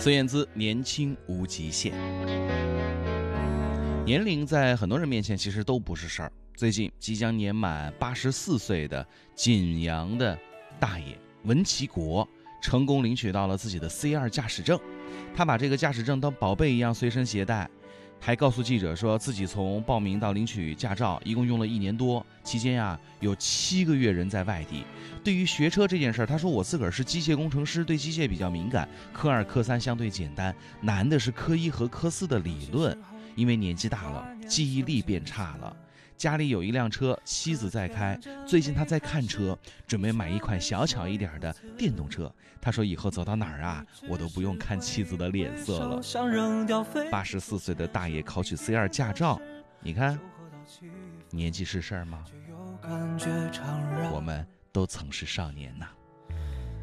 孙燕姿年轻无极限。年龄在很多人面前其实都不是事儿。最近即将年满84岁的景阳的大爷文其国成功领取到了自己的 C2 驾驶证，他把这个驾驶证当宝贝一样随身携带，还告诉记者说自己从报名到领取驾照一共用了1年多，期间有7个月人在外地。对于学车这件事，他说我自个儿是机械工程师，对机械比较敏感，科2科3相对简单，难的是科1和科4的理论，因为年纪大了，记忆力变差了。家里有一辆车，妻子在开，最近他在看车，准备买一款小巧一点的电动车。他说以后走到哪儿我都不用看妻子的脸色了。84岁的大爷考取 C2 驾照，你看年纪是事儿吗？我们都曾是少年呐。